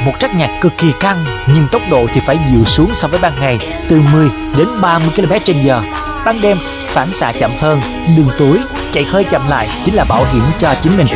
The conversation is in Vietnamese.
một track nhạc cực kỳ căng, nhưng tốc độ thì phải dịu xuống so với ban ngày, từ 10 đến 30 km/h. Ban đêm phản xạ chậm hơn, đường tối chạy hơi chậm lại chính là bảo hiểm cho chính mình.